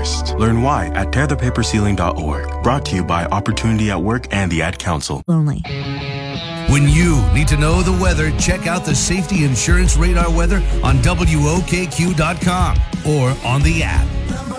first. Learn why at tearthepaperceiling.org. Brought to you by Opportunity at Work and the Ad Council. Lonely. When you need to know the weather, check out the Safety Insurance Radar weather on WOKQ.com or on the app.